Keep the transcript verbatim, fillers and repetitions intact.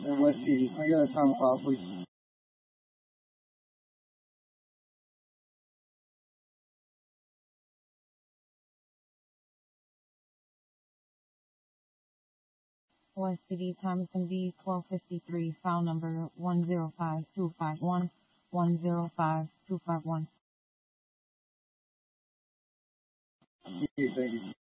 in West City. I got a time call, please. West City time is going to be twelve fifty-three, file number one zero five two five one, one zero five two five one. Thank you.